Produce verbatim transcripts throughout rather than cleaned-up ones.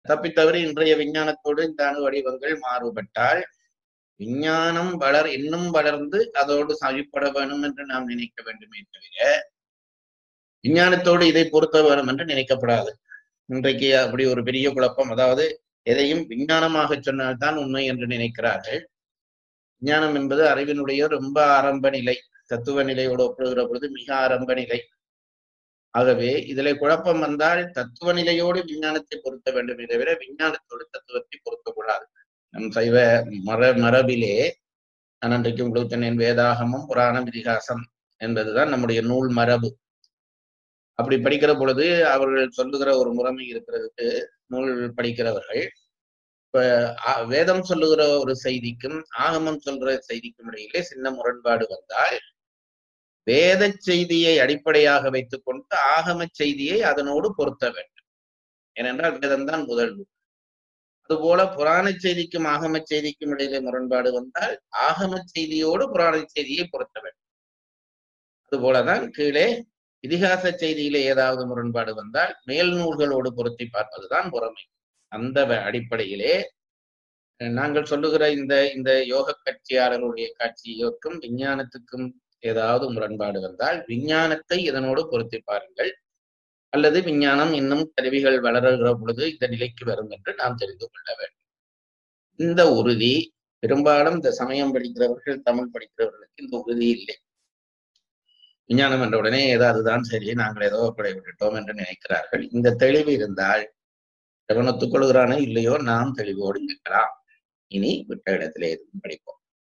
தப்பித்தவரை இன்றைய விஞ்ஞானத்தோடு இந்த அணு வடிவங்கள் மாறுபட்டால் விஞ்ஞானம் வளர் இன்னும் வளர்ந்து அதோடு சகிப்பட வேணும் என்று நாம் நினைக்க வேண்டுமே தவிர விஞ்ஞானத்தோடு இதை பொருத்த வேணும் என்று நினைக்கப்படாது. இன்றைக்கு அப்படி ஒரு பெரிய குழப்பம். அதாவது எதையும் விஞ்ஞானமாக சொன்னால்தான் உண்மை என்று நினைக்கிறார்கள். விஞ்ஞானம் என்பது அறிவினுடைய ரொம்ப ஆரம்ப நிலை, தத்துவ நிலையோடு ஒப்பிடுகிற பொழுது மிக ஆரம்ப நிலை. ஆகவே இதில் குழப்பம் வந்தால் தத்துவ நிலையோடு விஞ்ஞானத்தை பொருத்த வேண்டும் தவிர விஞ்ஞானத்தோடு தத்துவத்தை பொருத்தக்கூடாது. நம் சைவ மர மரபிலே நான் அன்றைக்கு உங்களுக்கு சொன்னேன், வேதாகமம் புராணம் இதிகாசம் என்பதுதான் நம்முடைய நூல் மரபு. அப்படி படிக்கிற பொழுது அவர்கள் சொல்லுகிற ஒரு முறைமை இருக்கிறதுக்கு, நூல் படிக்கிறவர்கள் இப்ப வேதம் சொல்லுகிற ஒரு செய்திக்கும் ஆகமம் சொல்ற செய்திக்கும் இடையிலே சின்ன முரண்பாடு வந்தால் வேத செய்தியை அடிப்படையாக வைத்துக் கொண்டு ஆகம செய்தியை அதனோடு பொருத்த வேண்டும். ஏனென்றால் வேதம்தான் முதல் நூல். அதுபோல புராண செய்திக்கும் ஆகம செய்திக்கும் இடையிலே முரண்பாடு வந்தால் ஆகம செய்தியோடு புராண செய்தியை பொருத்த வேண்டும். அதுபோலதான் கீழே இதிகாச செய்தியிலே ஏதாவது முரண்பாடு வந்தால் மேல் நூல்களோடு பொருத்தி பார்ப்பதுதான் முறைமை. அந்த அடிப்படையிலே நாங்கள் சொல்லுகிற இந்த இந்த யோக கட்சியாளர்களுடைய காட்சியோக்கும் விஞ்ஞானத்துக்கும் ஏதாவது முரண்பாடு வந்தால் விஞ்ஞானத்தை இதனோடு பொருத்தி பாருங்கள், அல்லது விஞ்ஞானம் இன்னும் கருவிகள் வளருகிற பொழுது இந்த நிலைக்கு வரும் என்று நாம் தெரிந்து கொள்ள வேண்டும். இந்த உறுதி பெரும்பாலும் இந்த சமயம் படிக்கிறவர்கள், தமிழ் படிக்கிறவர்களுக்கு இந்த உறுதி இல்லை. விஞ்ஞானம் என்ற உடனே ஏதோ அதுதான் சரி, நாங்கள் ஏதோ படை விட்டுட்டோம் என்று நினைக்கிறார்கள். இந்த தெளிவு இருந்தால் எவனொத்துக் கொள்கிறானோ இல்லையோ நாம் தெளிவோடு இருக்கலாம். இனி விட்ட இடத்திலே இருந்து படிப்போம்.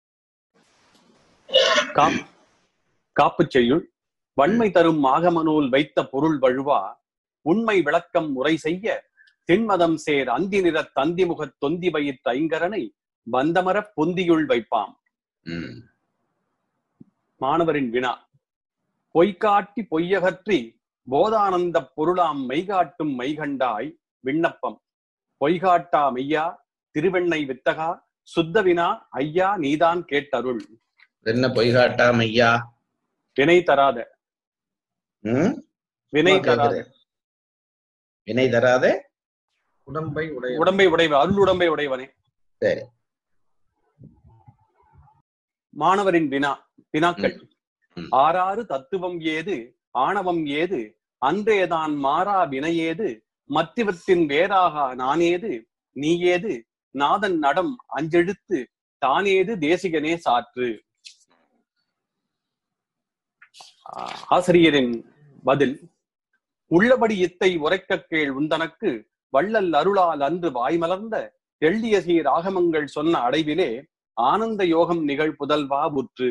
காப்பு செய்யுள் வன்மை தரும் ஆகமநூல் வைத்த பொருள் வழுவா உண்மை விளக்கம் முறை செய்ய திண்மதம் சேர் அந்தி நிற தந்திமுக தொந்தி வயிற்று ஐங்கரனை வந்தமர பொந்தியுள் வைப்பாம். மாணவரின் வினா. பொய்காட்டி பொய்யகற்றி போதானந்த பொருளாம் மெய்காட்டும் மெய்கண்டாய் விண்ணப்பம். பொய்காட்டா மெய்யா திருவெண்ணை வித்தகா சுத்த வினா ஐயா நீதான் கேட்டருள். என்ன பொய்காட்டா மெய்யா? வினை தராத வினை தராத வினை தராத உடம்பை உடைய உடம்பை உடைவ அருள் உடம்பை உடையவனே. சரி. மாணவரின் வினா வினாக்கள். ஆறாறு தத்துவம் ஏது ஆணவம் ஏது அன்றேதான் மாறா வினையேது மத்திவத்தின் வேறாக நானேது நீயேது நாதன் நடம் அஞ்செழுத்து தானேது தேசிகனே சாற்று. ஆசிரியரின் பதில். உள்ளபடி இத்தை உரைக்க கேள் உந்தனக்கு வள்ளல் அருளால் அன்று வாய்மலர்ந்த தெள்ளிய சீர் ஆகமங்கள் சொன்ன அடைவிலே ஆனந்த யோகம் நிகழ் புதல்வா உற்று.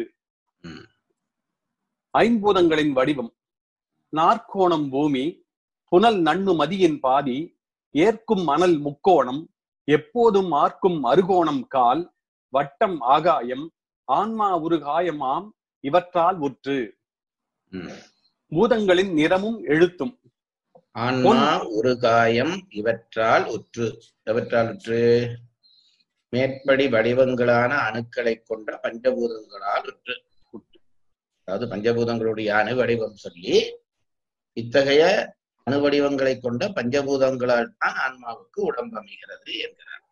ஐம்பூதங்களின் வடிவம். நாற்கோணம் பூமி, புனல் நண்ணு மதியின் பாதி, ஏற்கும் மணல் முக்கோணம், எப்போதும் ஆர்க்கும் அருகோணம் கால், வட்டம் ஆகாயம், ஆன்மா உருகாயம் ஆம் இவற்றால் உற்று. பூதங்களின் நிறமும் எழுத்தும். ஆன்மா உருகாயம் இவற்றால் உற்று. எவற்றால் உற்று? மேற்படி வடிவங்களான அணுக்களை கொண்ட பஞ்சபூதங்களால் உற்று. அதாவது பஞ்சபூதங்களுடைய அணு வடிவம் சொல்லி இத்தகைய அணு வடிவங்களை கொண்ட பஞ்சபூதங்களால் தான் ஆன்மாவுக்கு உடம்பு அமைகிறது என்கிறார்.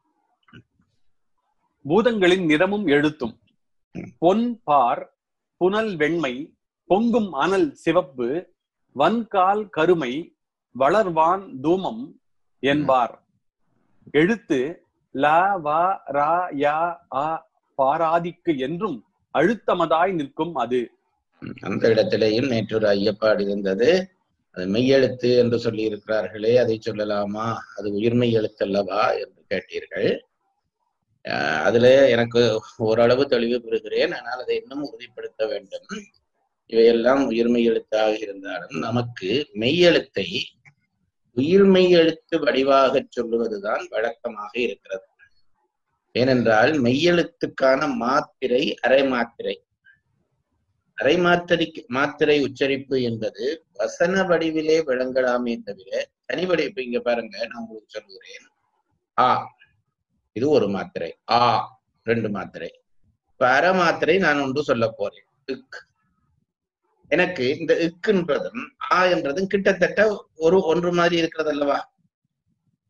பூதங்களின் நிறமும் எழுத்தும். பொன் பார், புனல் வெண்மை, பொங்கும் அனல் சிவப்பு, வன்கால் கருமை, வளர்வான் தூமம் என்பார். எழுத்து ல வ ர ய அ பாராதிக்கு என்றும் அழுத்தமதாய் நிற்கும் அது. அந்த இடத்திலேயும் நேற்றொரு ஐயப்பாடு இருந்தது. அது மெய்யெழுத்து என்று சொல்லி இருக்கிறார்களே, அதை சொல்லலாமா, அது உயிர்மெய் எழுத்து அல்லவா என்று கேட்டீர்கள். அதுல எனக்கு ஓரளவு தெளிவு பெறுகிறேன். ஆனால் அதை இன்னும் உறுதிப்படுத்த வேண்டும். இவையெல்லாம் உயிர்மெய் எழுத்தாக இருந்தாலும் நமக்கு மெய்யெழுத்தை உயிர்மெய் எழுத்து வடிவாக சொல்லுவதுதான் வழக்கமாக இருக்கிறது. ஏனென்றால் மெய்யெழுத்துக்கான மாத்திரை அரை மாத்திரை. அரை மாத்திரை மாத்திரை உச்சரிப்பு என்பது வசன வடிவிலே விளங்கலாமே தவிர தனி வடிவு. இங்க பாருங்க, நான் உங்களுக்கு சொல்லுகிறேன். ஆ இது ஒரு மாத்திரை, ஆ ரெண்டு மாத்திரை. இப்ப அரை மாத்திரை நான் ஒன்று சொல்ல போறேன். இக். எனக்கு இந்த இக்குன்றதும் ஆ என்றதும் கிட்டத்தட்ட ஒரு ஒன்று மாதிரி இருக்கிறது அல்லவா?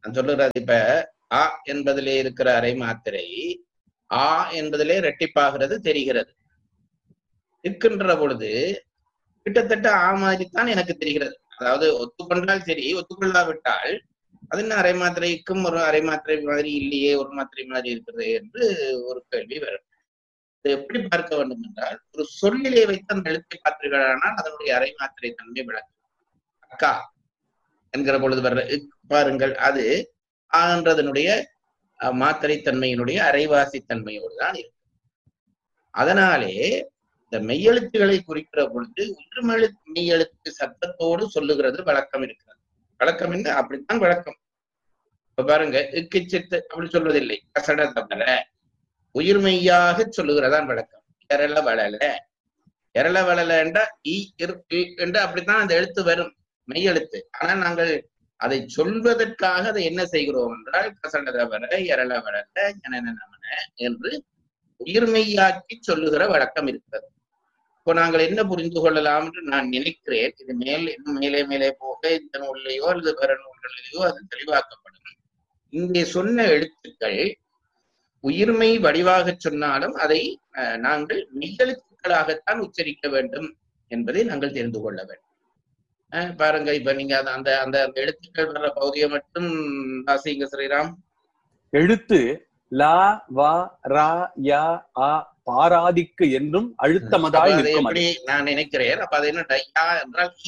நான் சொல்லுறது இப்ப ஆ என்பதிலே இருக்கிற அரை மாத்திரை ஆ என்பதிலே இரட்டிப்பாகிறது தெரிகிறது. இருக்கின்ற பொழுது கிட்டத்தட்ட ஆ மாதிரித்தான் எனக்கு தெரிகிறது. அதாவது ஒத்துக்கொண்டால் சரி, ஒத்துக்கொள்ளாவிட்டால் அது என்ன அரை மாத்திரைக்கும் ஒரு அரை மாத்திரை மாதிரி இல்லையே, ஒரு மாத்திரை மாதிரி இருக்கிறது என்று ஒரு கேள்வி வரும். எப்படி பார்க்க வேண்டும் என்றால், ஒரு சொல்லிலே வைத்து அந்த எழுத்தை பார்த்தீர்களானால் அதனுடைய அரை மாத்திரை தன்மை விளக்கும். அக்கா என்கிற பொழுது வர்ற பாருங்கள், அது ஆன்றதனுடைய மாத்திரை தன்மையினுடைய அரைவாசி தன்மையோடு தான் இருக்கு. அதனாலே இந்த மெய்யெழுத்துக்களை குறிக்கிற பொழுது உயிர்மெழுத்து மெய்யெழுத்து சத்தத்தோடு சொல்லுகிறது வழக்கம் இருக்கிறது. வழக்கம் என்ன? அப்படித்தான் வழக்கம். இப்ப பாருங்க, இக்கு சித்து அப்படி சொல்வதில்லை. கசட தவற உயிர்மெய்யாக சொல்லுகிறதான் வழக்கம். எரள வளல எரள வளல என்றா இ என்று அப்படித்தான் அந்த எழுத்து வரும், மெய்யெழுத்து. ஆனால் நாங்கள் அதை சொல்வதற்காக அதை என்ன செய்கிறோம் என்றால் கசட தவற எரள வளல எனன என்று உயிர்மெய்யாக்கி சொல்லுகிற வழக்கம் இருக்கிறது. இப்போ நாங்கள் என்ன புரிந்து கொள்ளலாம் என்று நான் நினைக்கிறேன். இது மேல் இன்னும் மேலே மேலே போக இந்த நூல்லையோ அல்லது வேற நூல்களிலேயோ அது தெளிவாக்கப்படும். இங்கே சொன்ன எழுத்துக்கள் உயிர்மை வடிவாக சொன்னாலும் அதை நாங்கள் மெய்யெழுத்துக்களாகத்தான் உச்சரிக்க வேண்டும் என்பதை நாங்கள் தெரிந்து கொள்ள வேண்டும். பாருங்க, இப்ப நீங்க அந்த அந்த எழுத்துக்கள் வர்ற பகுதியை மட்டும் வாசிங்க ஸ்ரீராம். எழுத்து லா வா ரா யா ஆ பாராதிக்கு என்றும் அழுத்தமதாய் நிற்கும். எப்படி நான் நினைக்கிறேன். அப்ப அது என்ன யா என்றால் ஈ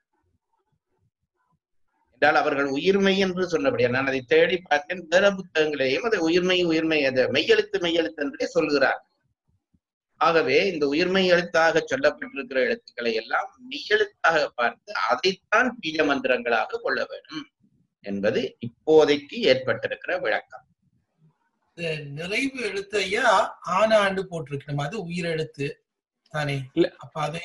என்றால் அவர்கள் உயிர்மை என்று சொன்னபடியா நான் அதை தேடி பார்த்தேன். வேற புத்தகங்களையும் அதை உயிர்மை உயிர்மை அது மெய்யெழுத்து மெய்யெழுத்து என்றே சொல்லுகிறார். ஆகவே இந்த உயிர்மை எழுத்தாக சொல்லப்பட்டிருக்கிற எழுத்துக்களை எல்லாம் மெய்யெழுத்தாக பார்த்து அதைத்தான் பீஜ மந்திரங்களாக கொள்ள வேண்டும் என்பது இப்போதைக்கு ஏற்பட்டிருக்கிற விளக்கம். நிறைவு எழுத்தையா ஆனாண்டு போட்டிருக்கணும், அது உயிரெழுத்து தானே? அப்ப அதை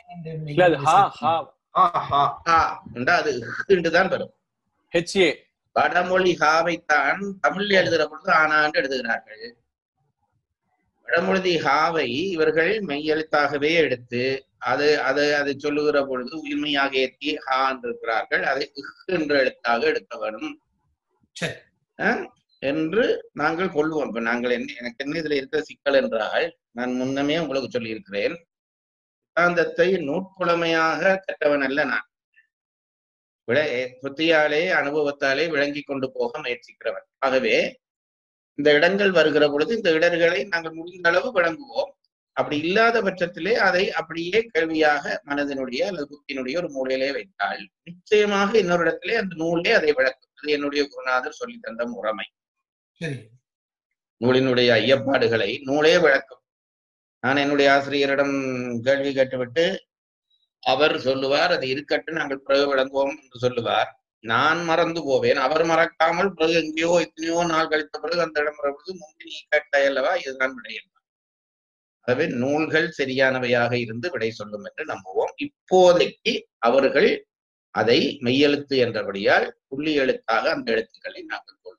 தான் வரும். வடமொழி ஹாவைத்தான் தமிழ் எழுதுகிற பொழுது ஆனாண்டு எழுதுகிறார்கள். வடமொழி ஹாவை இவர்கள் மெய்யெழுத்தாகவே எடுத்து அது அதை அதை சொல்லுகிற பொழுது உயிர்மையாக ஏற்றி ஹா இருக்கிறார்கள். அதை என்ற எழுத்தாக எடுக்க வேணும் என்று நாங்கள் கொள்வோம். இப்ப நாங்கள் என்ன எனக்கு என்ன இதுல இருக்கிற சிக்கல் என்றால், நான் முன்னமே உங்களுக்கு சொல்லி இருக்கிறேன், சித்தாந்தத்தை நூற்புலமையாக கற்றவன் அல்ல நான். விளை புத்தியாலே அனுபவத்தாலே விளங்கி கொண்டு போக முயற்சிக்கிறவன். ஆகவே இந்த இடங்கள் வருகிற பொழுது இந்த இடர்களை நாங்கள் முடிந்த அளவு விளங்குவோம். அப்படி இல்லாத பட்சத்திலே அதை அப்படியே கேள்வியாக மனதினுடைய அல்லது புத்தியினுடைய ஒரு மூலையிலே வைத்தால் நிச்சயமாக இன்னொரு இடத்திலே அந்த நூலே அதை விளக்கும். அது என்னுடைய குருநாதர் சொல்லி தந்த முறைமை. நூலினுடைய ஐயப்பாடுகளை நூலே விளக்கும். நான் என்னுடைய ஆசிரியரிடம் கேள்வி கேட்டுவிட்டு அவர் சொல்லுவார், அது இருக்கட்டும் நாங்கள் பிறகு விளங்குவோம் என்று சொல்லுவார். நான் மறந்து போவேன், அவர் மறக்காமல் பிறகு எங்கேயோ எத்தனையோ நாள் கழித்த பிறகு அந்த இடம் வருவது முந்தி நீ கேட்டாய் அல்லவா, இதுதான் விடை என்பார். ஆகவே நூல்கள் சரியானவையாக இருந்து விடை சொல்லும் என்று நம்புவோம். இப்போதைக்கு அவர்கள் அதை மெய்யெழுத்து என்றபடியால் புள்ளி எழுத்தாக அந்த எழுத்துக்களை நாங்கள் கொள்வோம்.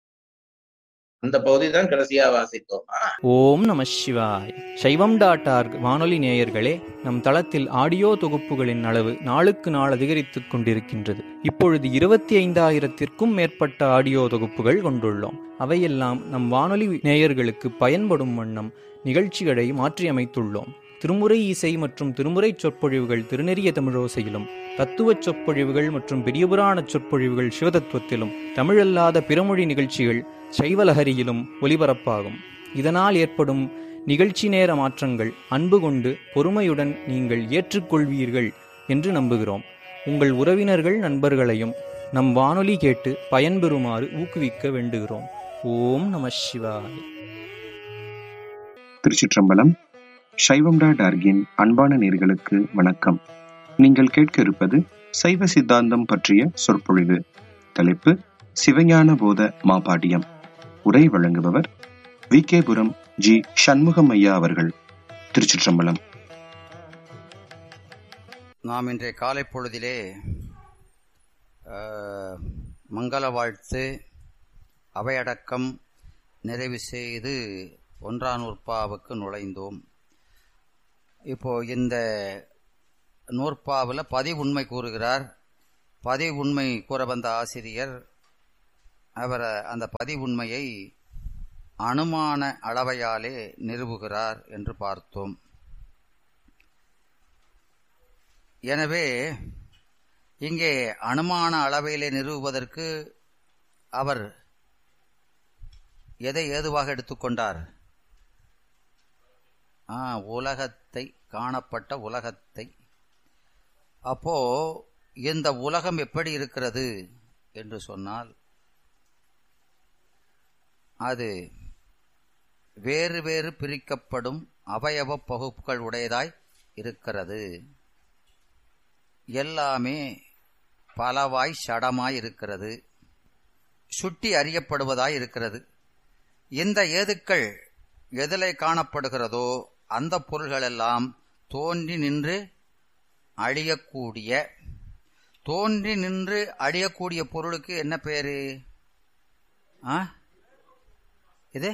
அந்த பகுதி தான் கடைசியா வாசித்தோமா? ஓம் நம சிவாய். சைவம் டாட் ஆர்க் வானொலி நேயர்களே, நம் தளத்தில் ஆடியோ தொகுப்புகளின் அளவு நாளுக்கு நாள் அதிகரித்துக் கொண்டிருக்கின்றது. இப்பொழுது இருபத்தி ஐந்தாயிரத்திற்கும் மேற்பட்ட ஆடியோ தொகுப்புகள் கொண்டுள்ளோம். அவையெல்லாம் நம் வானொலி நேயர்களுக்கு பயன்படும் வண்ணம் நிகழ்ச்சிகளை மாற்றியமைத்துள்ளோம். திருமுறை இசை மற்றும் திருமுறை சொற்பொழிவுகள் திருநெறிய தமிழோசையிலும், தத்துவ சொற்பொழிவுகள் மற்றும் பெரியபுராண சொற்பொழிவுகள் சிவதத்துவத்திலும், தமிழல்லாத பிறமொழி நிகழ்ச்சிகள் சைவலஹரியிலும் ஒலிபரப்பாகும். இதனால் ஏற்படும் நிகழ்ச்சி நேர மாற்றங்கள் அன்பு கொண்டு பொறுமையுடன் நீங்கள் ஏற்றுக்கொள்வீர்கள் என்று நம்புகிறோம். உங்கள் உறவினர்கள் நண்பர்களையும் நம் வானொலி கேட்டு பயன்பெறுமாறு ஊக்குவிக்க வேண்டுகிறோம். ஓம் நம சிவாய. திருச்சிற்றம்பலம். சைவம் டாட் ஆர்கின் அன்பான நேயர்களுக்கு வணக்கம். நீங்கள் கேட்க இருப்பது சைவ சித்தாந்தம் பற்றிய சொற்பொழிவு. தலைப்பு சிவஞான போத மாபாடியம். உரை வழங்குபவர் வி கே புரம் ஜி சண்முகம் ஐயா அவர்கள். திருச்சிற்றம்பலம். நாம் இன்றைய காலை பொழுதிலே மங்கள வாழ்த்து அவையடக்கம் நிறைவு செய்து ஒன்றாம் நூற்பாவுக்கு நுழைந்தோம். இப்போ இந்த நூற்பாவில் பதிவுண்மை கூறுகிறார். பதிவுண்மை கூற வந்த ஆசிரியர் அவர் அந்த பதிவுண்மையை அனுமான அளவையாலே நிறுவுகிறார் என்று பார்த்தோம். எனவே இங்கே அனுமான அளவையிலே நிறுவுவதற்கு அவர் எதை ஏதுவாக எடுத்துக்கொண்டார்? ஆ உலகத்தை, காணப்பட்ட உலகத்தை. அப்போ இந்த உலகம் எப்படி இருக்கிறது என்று சொன்னால் அது வேறு வேறு பிரிக்கப்படும் அவயவ பகுப்புகள் உடையதாய் இருக்கிறது. எல்லாமே பலவாய் சடமாய் இருக்கிறது, சுட்டி அறியப்படுவதாய் இருக்கிறது. இந்த ஏதுக்கள் எதிலே காணப்படுகிறதோ அந்த பொருள்களெல்லாம் தோன்றி நின்று அழியக்கூடிய, தோன்றி நின்று அழியக்கூடிய பொருளுக்கு என்ன பேரு? ஆ இது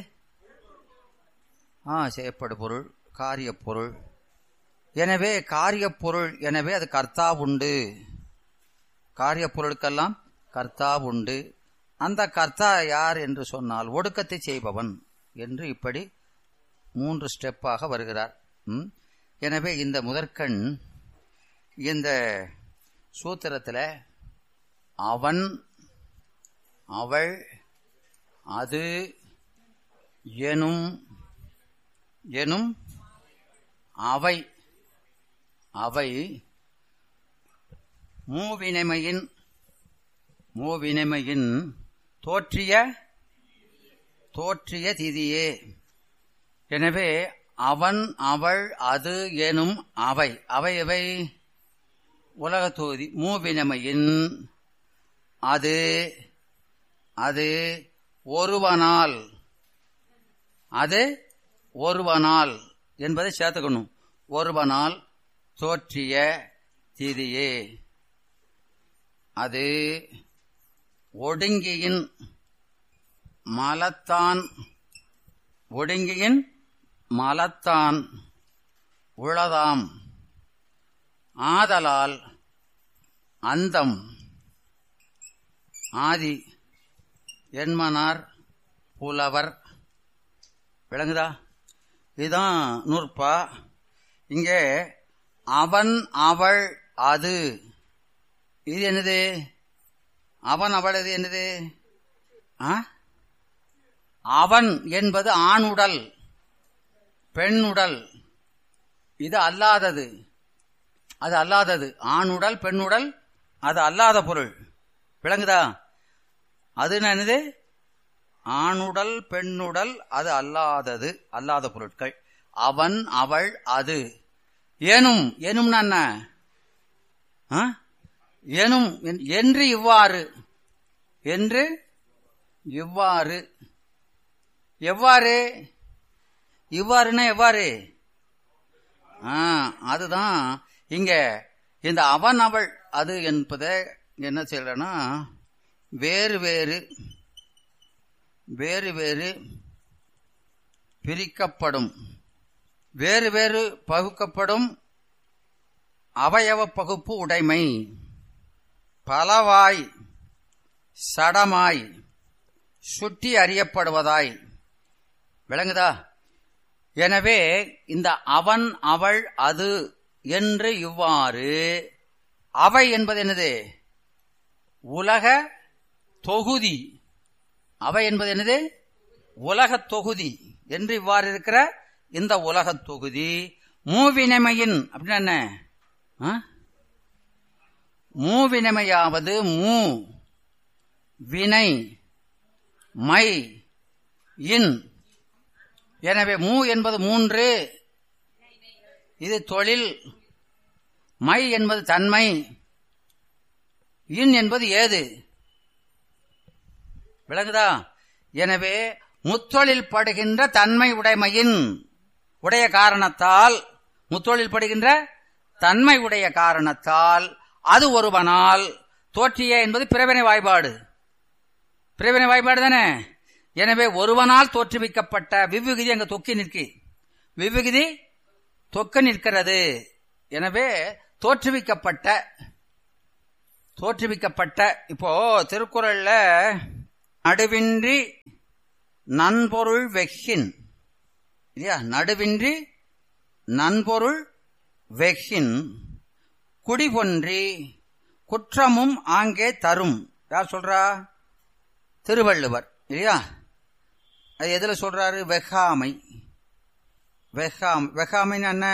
ஆ செய்யப்படு பொருள், காரிய பொருள். எனவே காரிய பொருள், எனவே அது கர்த்தா உண்டு. காரிய பொருளுக்கெல்லாம் கர்த்தா உண்டு. அந்த கர்த்தா யார் என்று சொன்னால் ஒடுக்கத்தை செய்பவன் என்று இப்படி மூன்று ஸ்டெப்பாக வருகிறார். எனவே இந்த முதற்கண் இந்த சூத்திரத்தில் அவன், அவள், அது எனும் எனும் அவை, அவை மூவினைமையின் மூவினைமையின் தோற்றிய தோற்றிய திதியே. எனவே அவன், அவள், அது எனும் அவை, அவை எவை? உலகத்தொகுதி. மூவினைமையின் அது, அது ஒருவனால், அது ஒருவனால் என்பதை சேர்த்துக்கணும். ஒருவனால் தோற்றிய திதியே. அது ஒடுங்கியின் மலத்தான், ஒடுங்கியின் மலத்தான் உளதாம். ஆதலால் அந்தம் ஆதி என்மனார் புலவர். விளங்குதா? இதுதான் நூற்பா. இங்கே அவன், அவள், அது, இது என்னது? அவன், அவள், இது என்னது? அவன் என்பது ஆணுடல், பெண்ணுடல். இது அல்லாதது, அது அல்லாதது. ஆணுடல், பெண்ணுடல், அது அல்லாத பொருள். விளங்குதா? அது என்னது? ஆணுடல், பெண்ணுடல், அது அல்லாதது, அல்லாத பொருட்கள். அவன், அவள், அது. எனும், எனும்னா என்ன? எனும் என்று இவ்வாறு, என்று இவ்வாறு. எவ்வாறு? இவ்வாறுன்னா எவ்வாறு? அதுதான் இங்க இந்த அவன், அவள், அது என்பதை என்ன செய்யலன்னா வேறு வேறு வேறு வேறு பிரிக்கப்படும், வேறு வேறு பகுக்கப்படும் அவயவ பகுப்பு உடைமை, பலவாய் சடமாய் சுட்டி அறியப்படுவதாய். விளங்குதா? எனவே இந்த அவன், அவள், அது என்று இவ்வாறு. அவை என்பது என்னது? உலக தொகுதி. அவை என்பது என்னது? உலக தொகுதி என்று இவ்வாறு இருக்கிற இந்த உலக தொகுதி மூவினைமையின் அப்படின்னா என்ன? மூவினைமையாவது மூ வினை மை இன். எனவே மூ என்பது மூன்று, இது தொழில். மை என்பது தன்மை, இன் என்பது ஏது. விளங்குதா? எனவே முத்தொழில் படுகின்ற தன்மை உடைமையின் உடைய காரணத்தால், முத்தொழில் படுகின்ற தன்மை உடைய காரணத்தால் அது ஒருவனால் தோற்றிய என்பது பிறவினை வாய்பாடு. பிறவினை வாய்பாடு தானே. எனவே ஒருவனால் தோற்றுவிக்கப்பட்ட விவ்விகுதி அங்கு தொக்கி நிற்கி, விவ்விகுதி தொக்க நிற்கிறது. எனவே தோற்றுவிக்கப்பட்ட, தோற்றுவிக்கப்பட்ட. இப்போ திருக்குறள்ல நடுவின்றி நன்பொருள் வெக்கின் இல்லையா, நடுவின்றி நன்பொருள் வெக்கின் குடிபொன்றி குற்றமும் ஆங்கே தரும். யார் சொல்றா? திருவள்ளுவர் இல்லையா. அது எதுல சொல்றாரு? வெகாமை. வெகாம் வெகாமைன்னு என்ன?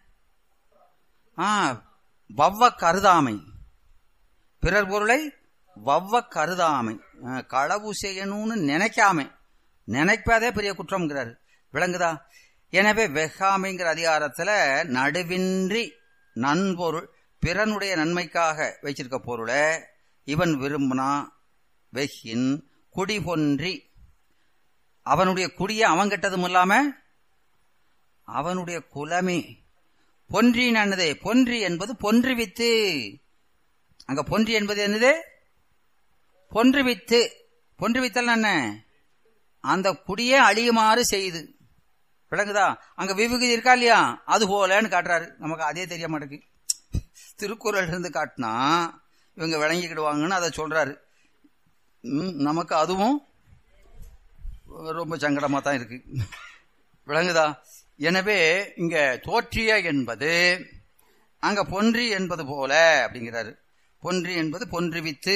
ஆ வவ்வ கருதாமை, பிறர் பொருளை வவ்வ கருதாமை, களவு செய்யணும்னு நினைக்காம, நினைப்பதே பெரிய குற்றம்ங்கிறாரு. விளங்குதா? எனவே வெகாமைங்கிற அதிகாரத்துல நடுவின்றி நன்பொருள், பிறனுடைய நன்மைக்காக வச்சிருக்க பொருளை இவன் விரும்பினா வெகின் குடிபொன்றி, அவனுடைய குடிய அவன் கெட்டதும் இல்லாம அவனுடைய குலமே பொன்றினது. பொன்றி என்பது பொன்றுவித்து. அங்க பொன்றி என்பது என்னது? பொன்றுவித்து. பொன்றுவித்தல் என்ன? அந்த குடியே அழியுமாறு செய்து. விளங்குதா? அங்க விபூதி இருக்கா இல்லையா, அது போலன்னு காட்டுறாரு. நமக்கு அதே தெரிய மாட்டேங்குது. திருக்குறள் இருந்து காட்டினா இவங்க விளங்கிக்கிடுவாங்கன்னு அதை சொல்றாரு. நமக்கு அதுவும் ரொம்ப சங்கடமா தான் இருக்கு. விளங்குதா? எனவே இங்க தோற்றிய என்பது அங்க பொன்றி என்பது போல அப்படிங்கிறாரு. பொன்றி என்பது பொன்றுவித்து.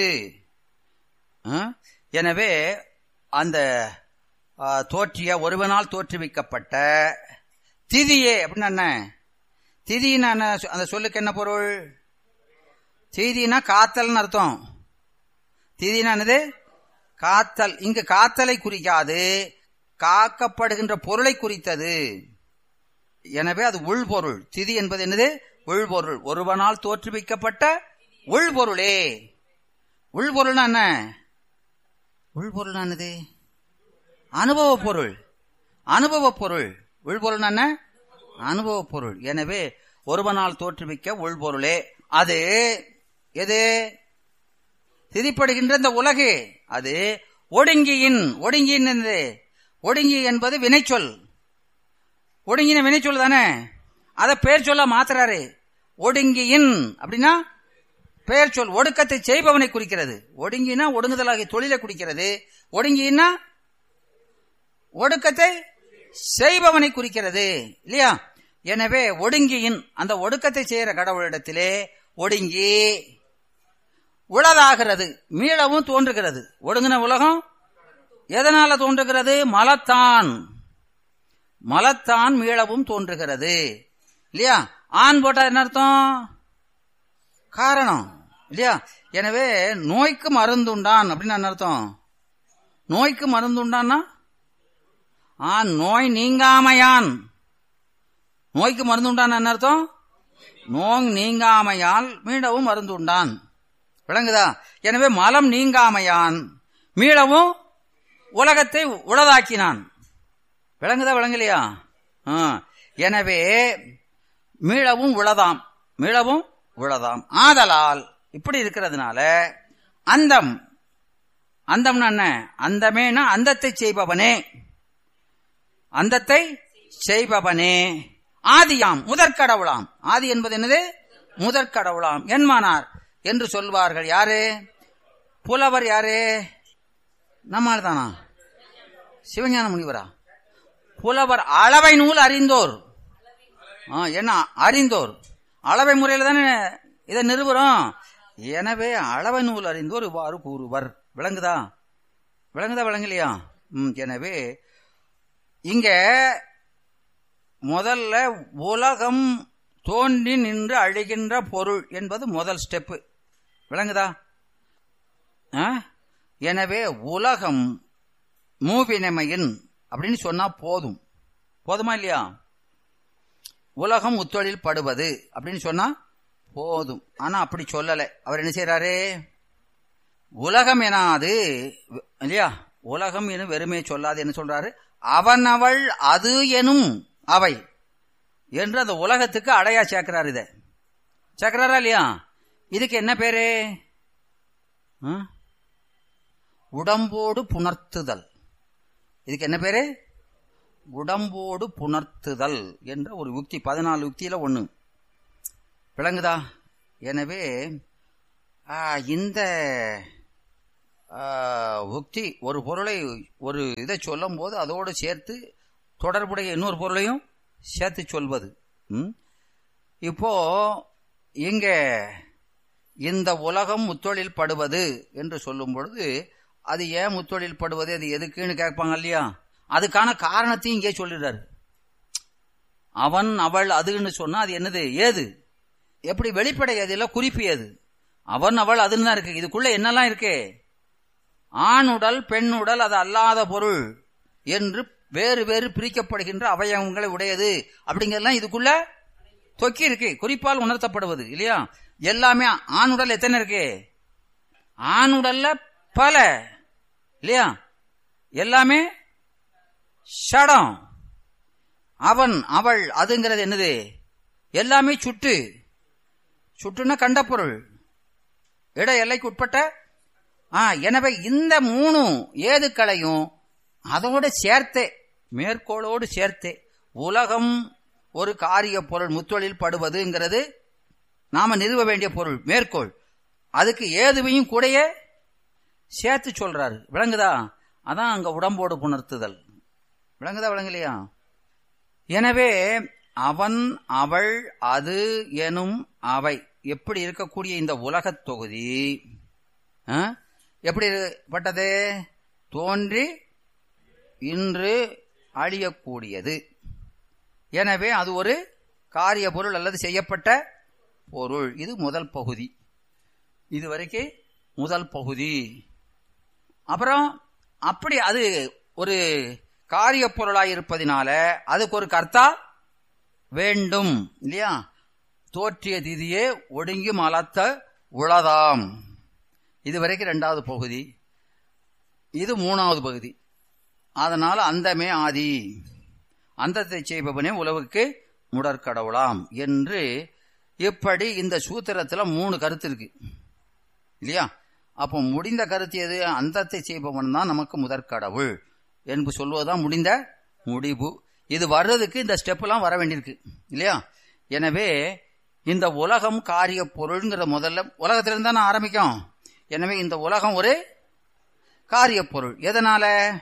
எனவே அந்த தோற்றிய ஒருவனால் தோற்றுவிக்கப்பட்ட திதியே அப்படின்னு என்ன? திதினா அந்த சொல்லுக்கு என்ன பொருள்? திதினா காத்தல்னு அர்த்தம். திதினா என்னது? காத்தல். இங்கு காத்தலை குறிக்காது, காக்கப்படுகின்ற பொருளை குறித்தது. எனவே அது உள்பொருள். திதி என்பது என்னது? உள்பொருள். ஒருவனால் தோற்றுவிக்கப்பட்ட உள்பொருளே. உள்பொருள்னா என்ன? உள்பொருள் என்னது? அனுபவ பொருள். அனுபவ பொருள். உள்பொருள் என்ன? அனுபவ பொருள். எனவே ஒருவனால் தோற்றுவிக்க உள்பொருளே. அது எது? திதிப்படுகின்ற இந்த உலகு. அது ஒடுங்கியின். ஒடுங்கியின் என்னது? ஒடுங்கி என்பது வினைச்சொல். ஒடுங்கின வினைச்சொல் தானே, அதை பெயர் சொல்ல மாத்துறாரு. ஒடுங்கியின் அப்படின்னா பெயர் சொல், ஒடுக்கத்தை செய்பவனை குறிக்கிறது. ஒடுங்கினா ஒடுங்குதலாகிய தொழிலை குறிக்கிறது. ஒடுங்கினா ஒடுக்கத்தை செய்பவனை குறிக்கிறது இல்லையா. எனவே ஒடுங்கியின் அந்த ஒடுக்கத்தை செய்கிற கடவுளிடத்திலே ஒடுங்கி உளதாகிறது, மீளவும் தோன்றுகிறது. ஒடுங்கின உலகம் எதனால தோன்றுகிறது? மலத்தான். மலத்தான் மீளவும் தோன்றுகிறது இல்லையா. ஆண் போட்டா என்ன அர்த்தம்? காரணம் இல்லையா. எனவே நோய்க்கு மருந்துண்டான் அப்படின்னு என்ன அர்த்தம்? நோய்க்கு மருந்துண்டான்னா ஆ நோய் நீங்காமையான். நோய்க்கு மருந்துண்டான் என்ன அர்த்தம்? நோய் நீங்காமையால் மீளவும் மருந்துண்டான். விளங்குதா? எனவே மலம் நீங்காமையான் மீளவும் உலகத்தை உளதாக்கினான். விளங்குதா? விளங்கலையா? எனவே மீளவும் உளதாம், மீளவும் உளதாம். ஆதலால் இப்படி இருக்கிறதுனால அந்தம். அந்தம்னா என்ன? அந்தமேனா அந்தத்தை செய்பவனே. அந்தத்தை செய்பவனே ஆதியாம், முதற்கடவுளாம். ஆதி என்பது என்னது? முதற்கடவுளாம். என்மானார் என்று சொல்வார்கள். யாரு? புலவர். யாரு? நம்மால் தானா? சிவஞான முனிவரா? புலவர் அளவை நூல் அறிந்தோர். என்ன அறிந்தோர்? அளவை முறையில் தானே இதை நிறுவனம். எனவே அளவை நூல் அறிந்தோர் இவ்வாறு கூறுவர். விளங்குதா? விளங்குதா? விளங்கலையா? எனவே இங்க முதல்ல உலகம் தோன்றி நின்று அழிகின்ற பொருள் என்பது முதல் ஸ்டெப்பு. விளங்குதா? எனவே உலகம் மூவினமையின் அப்படின்னு சொன்னா போதும். போதுமா இல்லையா? உலகம் முத்தொழில் படுவது அப்படின்னு சொன்னா போதும். ஆனா அப்படி சொல்லல. அவர் என்ன செய்யறாரு? உலகம் எனாது இல்லையா, உலகம் எனும் வெறுமையை சொல்லாது என்ன சொல்றாரு? அவன் அவள் அது எனும் அவை என்று அந்த உலகத்துக்கு அடையா சேர்க்கிறார். இத சேர்க்கிறாரா இல்லையா? இதுக்கு என்ன பேரு? உடம்போடு புணர்த்துதல். இதுக்கு என்ன பேரு? உடம்போடு புணர்த்துதல் என்ற ஒரு யுக்தி. பதினாலு யுக்தியில ஒண்ணு. விளங்குதா? எனவே இந்த உக்தி ஒரு பொருளை ஒரு இதை சொல்லும் போது அதோடு சேர்த்து தொடர்புடைய இன்னொரு பொருளையும் சேர்த்து சொல்வது. இப்போ இங்க இந்த உலகம் முத்தொழில் படுவது என்று சொல்லும் பொழுது அது ஏன் முத்தொழில் படுவது, அது எதுக்குன்னு கேட்பாங்க இல்லையா? அதுக்கான காரணத்தையும் இங்கே சொல்லிடுறாரு. அவன் அவள் அதுன்னு சொன்னா அது என்னது, ஏது, எப்படி வெளிப்படையாது இல்ல, குறிப்பு ஏது. அவன் அவள் அதுன்னு தான் இருக்கு. இதுக்குள்ள என்னெல்லாம் இருக்கு? ஆணுடல் பெண்ணுடல் அது அல்லாத பொருள் என்று வேறு வேறு பிரிக்கப்படுகின்ற அவயவங்களை உடையது அப்படிங்கறதெல்லாம் இதுக்குள்ள தொக்கி இருக்கு, குறிப்பால் உணர்த்தப்படுவது இல்லையா? எல்லாமே ஆணுடல் எத்தனை இருக்கு? ஆணுடல்ல பல இல்லையா? எல்லாமே ஷடம். அவன் அவள் அதுங்கிறது என்னது? எல்லாமே சுட்டு. சுட்டுன்னா கண்ட பொருள், இட எல்லைக்கு உட்பட்ட. எனவே இந்த மூணு ஏதுக்களையும் அதோடு சேர்த்தே, மேற்கோளோடு சேர்த்தே உலகம் ஒரு காரிய பொருள் முத்தொழில் படுவதுங்கிறது நாம நிறுவ வேண்டிய பொருள் மேற்கோள். அதுக்கு ஏதுவையும் கூடயே சேர்த்து சொல்றாரு. விளங்குதா? அதான் அங்க உடம்போடு புணர்த்துதல். விளங்குதா விளங்கலையா? எனவே அவன் அவள் அது எனும் அவை எப்படி இருக்கக்கூடிய இந்த உலகத் தொகுதி எப்படிப்பட்டது? தோன்றி இன்று அழியக்கூடியது. எனவே அது ஒரு காரிய பொருள் அல்லது செய்யப்பட்ட பொருள். இது முதல் பகுதி. இதுவரைக்கும் முதல் பகுதி. அப்புறம் அப்படி அது ஒரு காரிய பொருளாய் இருப்பதினால அதுக்கு ஒரு கர்த்தா வேண்டும் இல்லையா? தோற்றிய திதியே ஒடுங்கி மலத்த உளதாம். இதுவரைக்கும் இரண்டாவது பகுதி. இது மூணாவது பகுதி. அதனால அந்தமே ஆதி, அந்தத்தை செய்பவனே உலகுக்கு முடற்கடவுளாம் என்று இப்படி இந்த சூத்திரத்துல மூணு கருத்து இருக்கு இல்லையா? அப்போ முடிந்த கருத்து எது? அந்தத்தை செய்பவன் தான் நமக்கு முதற்கடவுள் என்று சொல்வதுதான் முடிந்த முடிவு. இது வர்றதுக்கு இந்த ஸ்டெப் எல்லாம் வர வேண்டியிருக்கு இல்லையா? எனவே இந்த உலகம் காரிய பொருள்ங்கிற முதல்ல உலகத்திலிருந்து தான் ஆரம்பிக்கும். எனவே இந்த உலகம் ஒரு காரிய பொருள். எதனால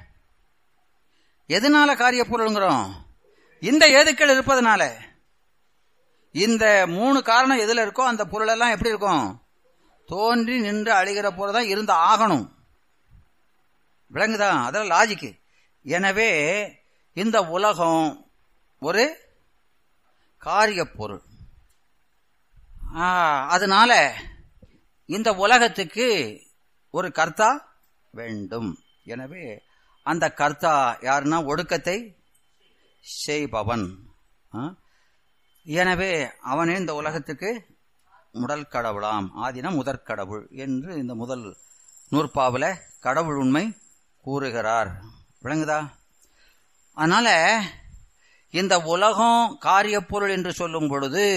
எதனால காரிய பொருள்ங்கிறோம்? இந்த ஏதுக்கள் இருப்பதனால. இந்த மூணு காரணம் எதுல இருக்கோ அந்த பொருள் எல்லாம் எப்படி இருக்கும்? தோன்றி நின்று அழிகிற பொருள் தான் இருந்து ஆகணும். விளங்குதா? அதெல்லாம் லாஜிக்கு. எனவே இந்த உலகம் ஒரு காரிய பொருள். அதனால இந்த உலகத்துக்கு ஒரு கர்த்தா வேண்டும். எனவே அந்த கர்த்தா யாருன்னா ஒடுக்கத்தை செய்பவன். எனவே அவனே இந்த உலகத்துக்கு முதல் கடவுளாம். ஆதினா முதற்கடவுள் என்று இந்த முதல் நூற்பாவுல கடவுள் உண்மை கூறுகிறார். விளங்குதா? அதனால இந்த உலகம் காரிய பொருள் என்று சொல்லும் பொழுது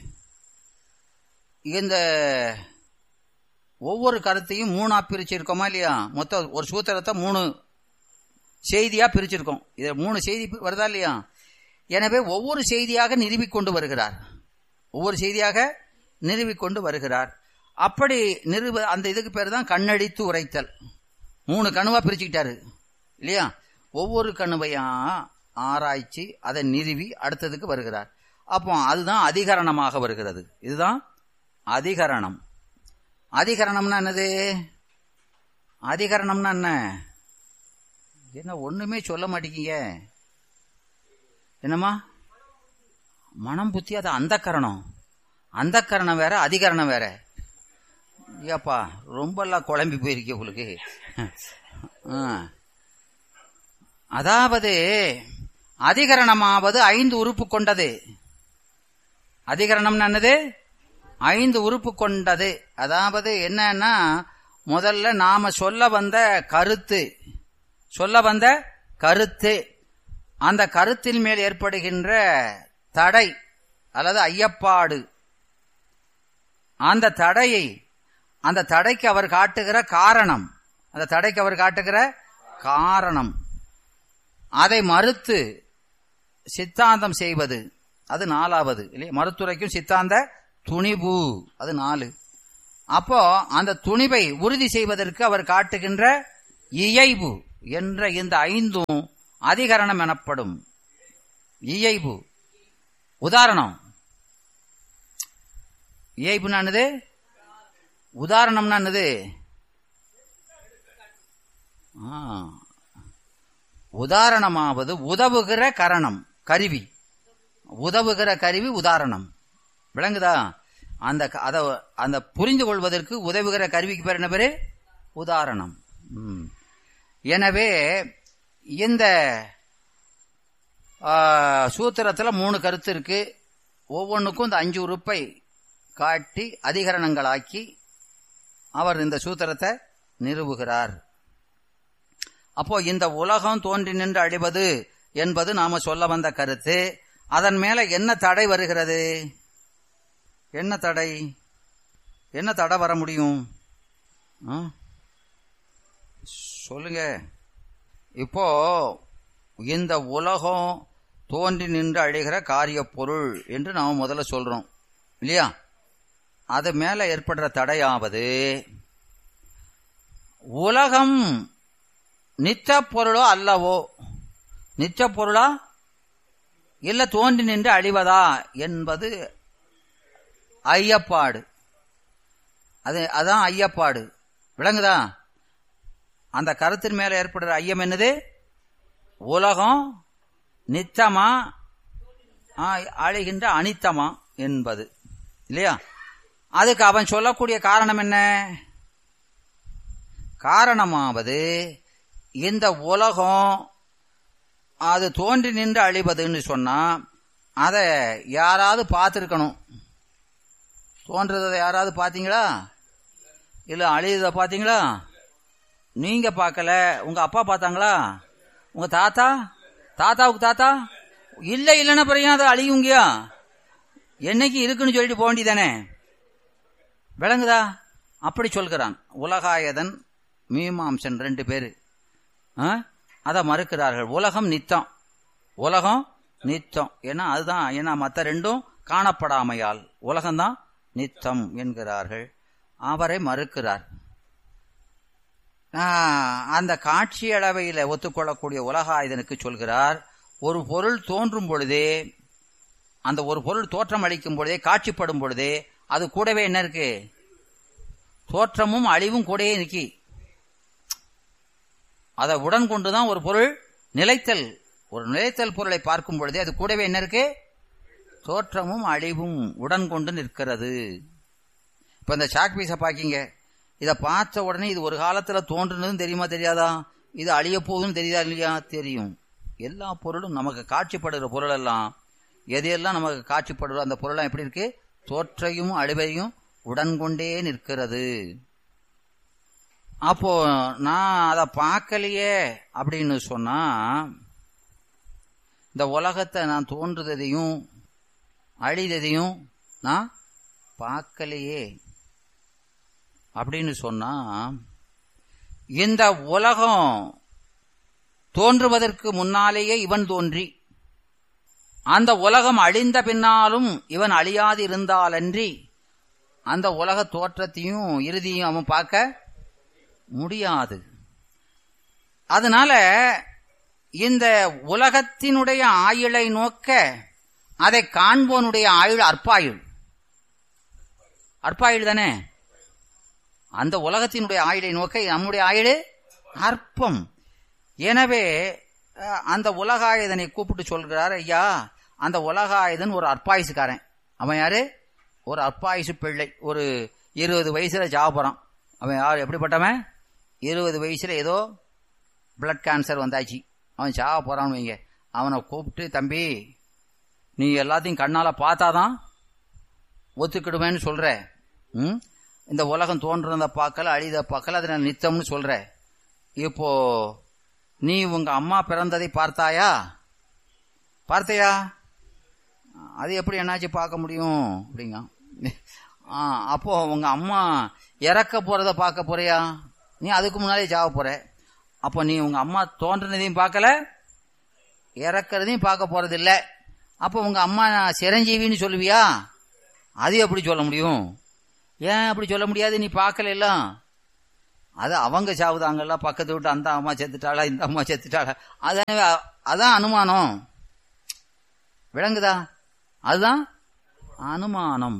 இந்த ஒவ்வொரு கருத்தையும் மூணா பிரிச்சிருக்கோமா இல்லையா? மொத்தம் ஒரு சூத்திரத்தை மூணு செய்தியா பிரிச்சிருக்கோம். இது மூணு செய்தி வருதா இல்லையா? எனவே ஒவ்வொரு செய்தியாக நிறுவிக்கொண்டு வருகிறார். ஒவ்வொரு செய்தியாக நிறுவிக்கொண்டு வருகிறார். அப்படி நிறுவ அந்த இதுக்கு பேர் தான் கண்ணடித்து உரைத்தல். மூணு கணுவா பிரிச்சுக்கிட்டாரு இல்லையா? ஒவ்வொரு கணுவையா ஆராய்ச்சி அதை நிறுவி அடுத்ததுக்கு வருகிறார். அப்போ அதுதான் அதிகரணமாக வருகிறது. இதுதான் அதிகரணம். அதிகரணம்னா என்னது? அதிகரணம்னா என்ன? என்ன ஒண்ணுமே சொல்ல மாட்டேங்க? என்னமா மனம் புத்தி? அது அந்த கரணம். அந்த கரணம் வேற, அதிகரணம் வேற. ஏப்பா ரொம்ப எல்லாம் குழம்பி போயிருக்க உங்களுக்கு. அதாவது அதிகரணமாவது ஐந்து உறுப்பு கொண்டது. அதிகரணம் என்னது? ஐந்து உறுப்பு கொண்டது. அதாவது என்னன்னா முதல்ல நாம சொல்ல வந்த கருத்து, சொல்ல வந்த கருத்து, அந்த கருத்தின் மேல் ஏற்படுகின்ற தடை அல்லது ஐயப்பாடு, அந்த தடையை, அந்த தடைக்கு அவர் காட்டுகிற காரணம், அந்த தடைக்கு அவர் காட்டுகிற காரணம், அதை மறுத்து சித்தாந்தம் செய்வது, அது நாலாவது இல்லையா? மறுத்துரைக்கும் சித்தாந்த துணிவு, அது நாலு. அப்போ அந்த துணிவை உறுதி செய்வதற்கு அவர் காட்டுகின்ற இயைபு என்ற இந்த ஐந்தும் அதிகரணம் எனப்படும். இயைபு உதாரணம். இயைபுன்னா என்னது? உதாரணம்னா என்னது? உதாரணமாவது உதவுகிற கரணம், கருவி. உதவுகிற கருவி உதாரணம். விளங்குதா? அந்த அத அந்த புரிந்து கொள்வதற்கு உதவுகிற கருவிக்கு பேர் என்ன பேரு? உதாரணம். எனவே இந்த சூத்திரத்துல மூணு கருத்து இருக்கு. ஒவ்வொன்றுக்கும் இந்த அஞ்சு உறுப்பை காட்டி அதிகரணங்களாக்கி அவர் இந்த சூத்திரத்தை நிறுவுகிறார். அப்போ இந்த உலகம் தோன்றி நின்று அழிவது என்பது நாம சொல்ல வந்த கருத்து. அதன் மேல என்ன தடை வருகிறது? என்ன தடை? என்ன தடை வர முடியும்? சொல்லுங்க. இப்போ இந்த உலகம் தோன்றி நின்று அழிகிற காரிய பொருள் என்று நாம முதல்ல சொல்றோம் இல்லையா? அது மேல ஏற்படுற தடையாவது உலகம் நிச்ச பொருளோ அல்லவோ, நிச்ச பொருளா இல்ல தோன்றி நின்று அழிவதா என்பது ஐயப்பாடு. அது அதான் ஐயப்பாடு. விளங்குதா? அந்த கருத்தின் மேல ஏற்படுற ஐயம் என்னது? உலகம் நிச்சமா அழிகின்ற அனித்தமா என்பது இல்லையா? அதுக்கு அவன் சொல்லக்கூடிய காரணம் என்ன? காரணமாவது இந்த உலகம் அது தோன்றி நின்று அழிவதுன்னு சொன்னா அதை யாராவது பார்த்திருக்கணும். தோன்றதை யாராவது பார்த்தீங்களா? இல்ல அழியதை பார்த்தீங்களா? நீங்க பார்க்கல, உங்க அப்பா பார்த்தாங்களா? உங்க தாத்தா தாத்தாவுக்கு தாத்தா இல்ல இல்லைன்னா பிறகு அதை அழியுங்கயா? என்னைக்கு இருக்குன்னு சொல்லிட்டு போக வேண்டியதானே? விளங்குதா? அப்படி சொல்கிறான். உலகாயதன் மீமாம்சன் ரெண்டு பேரு அத மறுக்கிறார்கள். உலகம் நித்தம், உலகம் நித்தம். ஏன்னா அதுதான், ஏன்னா மற்ற ரெண்டும் காணப்படாமையால் உலகம்தான் நித்தம் என்கிறார்கள். அவரை மறுக்கிறார். அந்த காட்சி அளவையில ஒத்துக்கொள்ளக்கூடிய உலகாயுதனுக்கு சொல்கிறார், ஒரு பொருள் தோன்றும் பொழுதே, அந்த ஒரு பொருள் தோற்றம் அளிக்கும் பொழுதே, காட்சிப்படும் பொழுதே அது கூடவே என்ன இருக்கு? தோற்றமும் அழிவும் கூடவே நிக்கி. அதை உடன் கொண்டுதான் ஒரு பொருள் நிலைத்தல். ஒரு நிலைத்தல் பொருளை பார்க்கும் பொழுதே அது கூடவே என்ன இருக்கு? தோற்றமும் அழிவும் உடன் கொண்டு நிற்கிறது. இப்ப இந்த சாக் பீஸை பாக்கிங்க, இதை பார்த்த உடனே இது ஒரு காலத்துல தோன்றுனதுன்னு தெரியுமா தெரியாதா? இது அழிய போகுதுன்னு தெரியுதா இல்லையா? தெரியும். எல்லா பொருளும் நமக்கு காட்சிப்படுகிற பொருள் எல்லாம், எதையெல்லாம் நமக்கு காட்சிப்படுறோ அந்த பொருளெல்லாம் எப்படி இருக்கு? தோற்றையும் அழிவையும் உடன் கொண்டே நிற்கிறது. அப்போ நான் அதை பார்க்கலையே அப்படின்னு சொன்னா, இந்த உலகத்தை நான் தோன்றுறதையும் அழிததையும் நான் பார்க்கலையே அப்படின்னு சொன்னா, இந்த உலகம் தோன்றுவதற்கு முன்னாலேயே இவன் தோன்றி, அந்த உலகம் அழிந்த பின்னாலும் இவன் அழியாது இருந்தாலன்றி அந்த உலக தோற்றத்தையும் இறுதியும் அவன் பார்க்க முடியாது. அதனால இந்த உலகத்தினுடைய ஆயுளை நோக்க அதை காண்போனுடைய ஆயுள் அற்பாயுள். அற்பாயுள் தானே? அந்த உலகத்தினுடைய ஆயுளை நோக்க நம்முடைய ஆயுள் அற்பம். எனவே அந்த உலகாயுதனை கூப்பிட்டு சொல்கிறார், ஐயா அந்த உலகாயுதன் ஒரு அற்பாயுசுக்காரன். அவன் யாரு? ஒரு அற்பாயுசு பிள்ளை. ஒரு இருபது வயசுல சாப்பிட்றான். அவன் யார்? எப்படிப்பட்டவன்? இருபது வயசுல ஏதோ பிளட் கேன்சர் வந்தாச்சு, அவன் சாக போறான்னு வைங்க. அவனை கூப்பிட்டு, தம்பி நீ எல்லாத்தையும் கண்ணால பார்த்தாதான் ஒத்துக்கிடுவேன்னு சொல்ற. ம் இந்த உலகம் தோன்றத பார்க்கல, அழித பார்க்கல, அதை நான் நித்தம்னு சொல்ற. இப்போ நீ உங்க அம்மா பிறந்ததை பார்த்தாயா? பார்த்தையா? அது எப்படி என்னாச்சு பார்க்க முடியும் அப்படிங்க. அப்போ உங்க அம்மா இறக்க போறத பார்க்க போறியா? நீ அதுக்கு முன்னாலே சாக போற. அப்போ நீ உங்க அம்மா தோன்றினதையும் பார்க்கல, இறக்கிறதையும் பார்க்க போறது இல்லை. அப்போ உங்க அம்மா சிரஞ்சீவின்னு சொல்லுவியா? அது எப்படி சொல்ல முடியும்? ஏன் அப்படி சொல்ல முடியாது? நீ பார்க்கல எல்லாம், அது அவங்க சாவுதாங்கல்ல, பக்கத்து விட்டு அந்த அம்மா செத்துட்டாளா இந்த அம்மா செத்துட்டாளா, அதான் அதான் அனுமானம். விளங்குதா? அதுதான் அனுமானம்.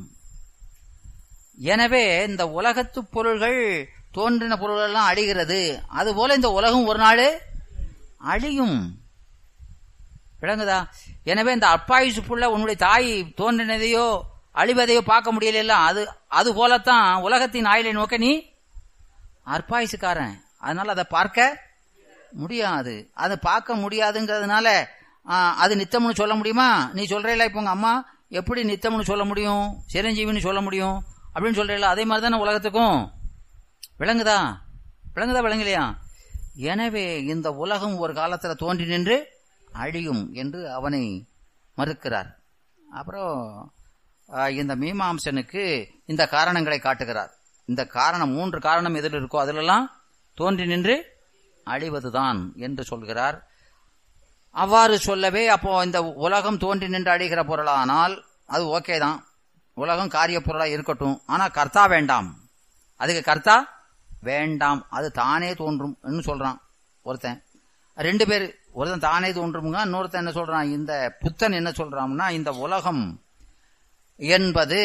எனவே இந்த உலகத்து பொருள்கள் தோன்றின பொருள்கள் எல்லாம் அழிகிறது. அதுபோல இந்த உலகம் ஒரு நாள் அழியும். விளங்குதா? எனவே இந்த அப்பாயுசு புள்ள உன்னுடைய தாய் தோன்றினதையோ அழிவதையோ பார்க்க முடியல. அது அது போலத்தான் உலகத்தின் ஆயுளை நோக்க நீ அற்பாயுசுக்காரன். அதனால அதை பார்க்க முடியாது. அதை பார்க்க முடியாதுங்கிறதுனால அது நித்தம்னு சொல்ல முடியுமா? நீ சொல்றீல இப்ப உங்க அம்மா எப்படி நித்தம்னு சொல்ல முடியும், சிரஞ்சீவின்னு சொல்ல முடியும் அப்படின்னு சொல்றீல, அதே மாதிரி தானே உலகத்துக்கும். விளங்குதா? விளங்குதா விளங்கலையா? எனவே இந்த உலகம் ஒரு காலத்துல தோன்றி நின்று அழியும் என்று அவனை மறுக்கிறார். அப்புறம் இந்த மீமாம்சனுக்கு இந்த காரணங்களை காட்டுகிறார். இந்த காரணம் மூன்று காரணம் எதில் இருக்கோ அதிலெல்லாம் தோன்றி நின்று அழிவதுதான் என்று சொல்கிறார். அவ்வாறு சொல்லவே அப்போ இந்த உலகம் தோன்றி நின்று அழிகிற பொருளானால் அது ஓகே தான், உலகம் காரிய பொருளா இருக்கட்டும், ஆனா கர்த்தா வேண்டாம். அதுக்கு கர்த்தா வேண்டாம், அது தானே தோன்றும் சொல்றான் ஒருத்தன். ரெண்டு பேர், ஒருத்தன் தானே தோன்றுமுங்க, இன்னொருத்தன் என்ன சொல்றான், இந்த புத்தன் என்ன சொல்றான்னா இந்த உலகம் என்பது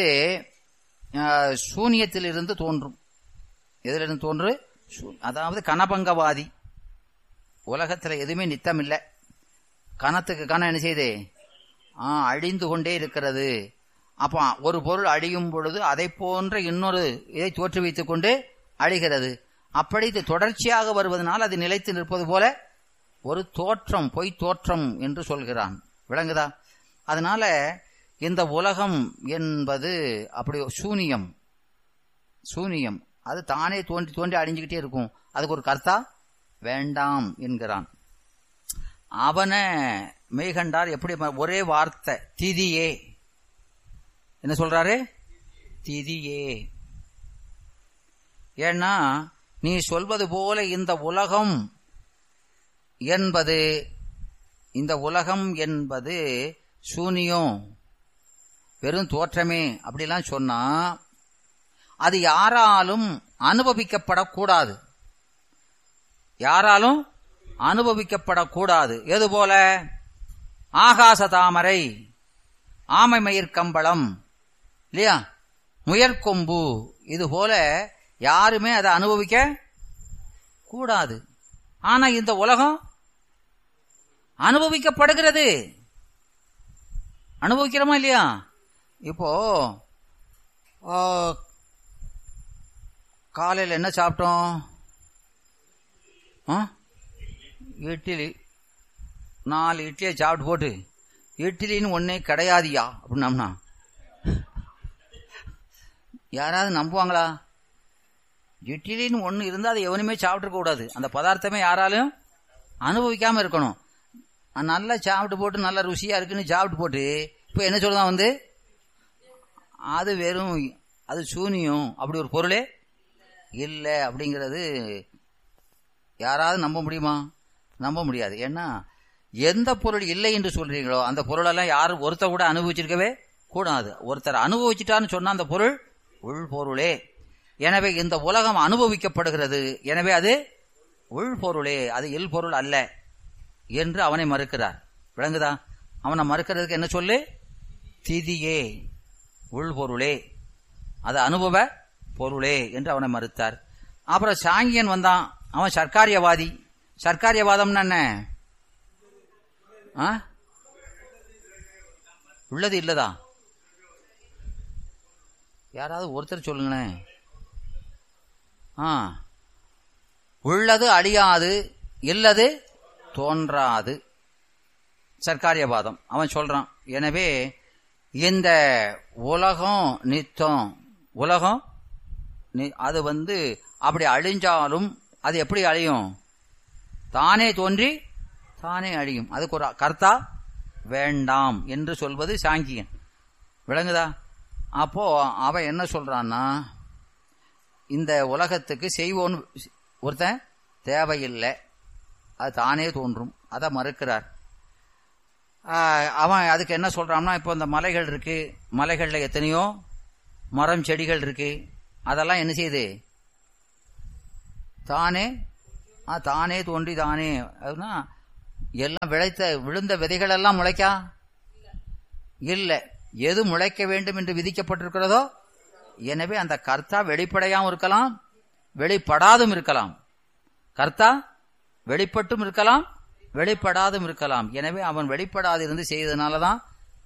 சூனியத்திலிருந்து தோன்றும். எதிலிருந்து தோன்று? அதாவது கனபங்கவாதி. உலகத்துல எதுவுமே நித்தம் இல்லை, கணத்துக்கு கணம் என்ன செய்யுது, ஆஹ் அழிந்து கொண்டே இருக்கிறது. அப்ப ஒரு பொருள் அழியும் பொழுது அதை போன்ற இன்னொரு இதை தோற்றுவித்துக் கொண்டு அழிகிறது. அப்படி இது தொடர்ச்சியாக வருவதனால் அது நிலைத்து நிற்பது போல ஒரு தோற்றம், பொய் தோற்றம் என்று சொல்கிறான். விளங்குதா? அதனால இந்த உலகம் என்பது அப்படி சூனியம், சூனியம். அது தானே தோன்றி தோன்றி அழிஞ்சுக்கிட்டே இருக்கும், அதுக்கு ஒரு கர்த்தா வேண்டாம் என்கிறான். அவனை மெய்கண்டார் எப்படி ஒரே வார்த்தை திதியே, என்ன சொல்றாரு, திதியே. ஏன்னா நீ சொல்வது போல இந்த உலகம் என்பது இந்த உலகம் என்பது சூனியம், வெறும் தோற்றமே அப்படிலாம் சொன்னா அது யாராலும் அனுபவிக்கப்படக்கூடாது, யாராலும் அனுபவிக்கப்படக்கூடாது. எது போல ஆகாச தாமரை, ஆமை மயிர்கம்பளம் இல்லையா, முயற்கொம்பு, இது போல யாருமே அதை அனுபவிக்க கூடாது. ஆனா இந்த உலகம் அனுபவிக்கப்படுகிறது, அனுபவிக்கிறோமா இல்லையா? இப்போ காலையில் என்ன சாப்பிட்டோம், இட்லி. நாலு இட்லியை சாப்பிட்டு போட்டு இட்லின்னு ஒன்னே கிடையாதியா அப்படின்னம்னா யாராவது நம்புவாங்களா? இட்லின்னு ஒண்ணு இருந்தா அதை எவனுமே சாப்பிட்டு கூடாது, அந்த பதார்த்தமே யாராலும் அனுபவிக்காம இருக்கணும். நல்லா சாப்பிட்டு போட்டு நல்லா ருசியா இருக்குன்னு சாப்பிட்டு போட்டு இப்ப என்ன சொல்லுதான் வந்து அது வெறும் அது சூனியம், அப்படி ஒரு பொருளே இல்லை அப்படிங்கிறது யாராவது நம்ப முடியுமா? நம்ப முடியாது. ஏன்னா எந்த பொருள் இல்லை என்று சொல்றீங்களோ அந்த பொருளெல்லாம் யாரும் ஒருத்தர் கூட அனுபவிச்சிருக்கவே கூடாது. ஒருத்தர் அனுபவிச்சுட்டான்னு சொன்னா அந்த பொருள் உள்பொருளே. எனவே இந்த உலகம் அனுபவிக்கப்படுகிறது, எனவே அது உள்பொருளே, அது இல் பொருள் அல்ல என்று அவனை மறுக்கிறார். விளங்குதா? அவனை மறுக்கிறதுக்கு என்ன சொல்லு, திதியே, உள்பொருளே, அது அனுபவ பொருளே என்று அவனை மறுத்தார். அப்புறம் சாங்கியன் வந்தான், அவன் சர்க்காரியவாதி. சர்க்காரியவாதம்னா என்ன? உள்ளது இல்லதா? யாராவது ஒருத்தர் சொல்லுங்களேன். உள்ளது அழியாது, இல்லது தோன்றாது, சர்க்காரியவாதம் அவன் சொல்றான். எனவே இந்த உலகம் நித்தம், உலகம் அது வந்து அப்படி அழிஞ்சாலும் அது எப்படி அழியும், தானே தோன்றி தானே அழியும், அதுக்கு ஒரு கர்த்தா வேண்டாம் என்று சொல்வது சாங்கியன். விளங்குதா? அப்போ அவன் என்ன சொல்றான்னா இந்த உலகத்துக்கு செய்வோன்னு ஒருத்தன் தேவையில்லை, அது தானே தோன்றும், அதை மறுக்கிறார். அவன் அதுக்கு என்ன சொல்றான்னா இப்போ இந்த மலைகள் இருக்கு, மலைகள்ல எத்தனையோ மரம் செடிகள் இருக்கு, அதெல்லாம் என்ன செய்யுது? தானே தானே தோன்றி தானே. அதுனா எல்லாம் விளைத்த விழுந்த விதைகள் எல்லாம் முளைக்கா இல்ல. எது முளைக்க வேண்டும் என்று விதிக்கப்பட்டிருக்கிறதோ, எனவே அந்த கர்த்தா வெளிப்படையாவும் இருக்கலாம், வெளிப்படாதும் இருக்கலாம். கர்த்தா வெளிப்பட்டும் இருக்கலாம், வெளிப்படாதும் இருக்கலாம். எனவே அவன் வெளிப்படாது இருந்து செய்ததுனாலதான்